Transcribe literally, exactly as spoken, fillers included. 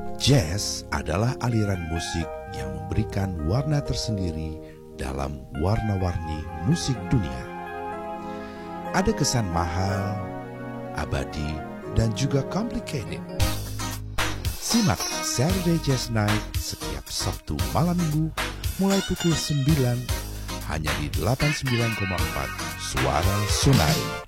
Jazz adalah aliran musik yang memberikan warna tersendiri dalam warna-warni musik dunia. Ada kesan mahal, abadi, dan juga complicated. Simak Saturday Jazz Night setiap Sabtu malam minggu mulai pukul sembilan hanya di delapan puluh sembilan koma empat Suara Sunai.